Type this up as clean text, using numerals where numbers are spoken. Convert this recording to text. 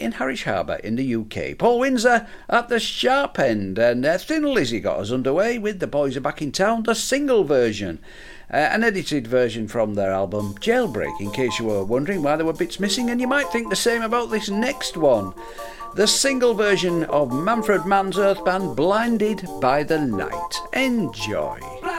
in Harwich Harbour in the UK. Paul Windsor at the sharp end, and Thin Lizzy got us underway with The Boys Are Back in Town, the single version. An edited version from their album Jailbreak, in case you were wondering why there were bits missing, and you might think the same about this next one. The single version of Manfred Mann's Earth Band, Blinded by the Light. Enjoy.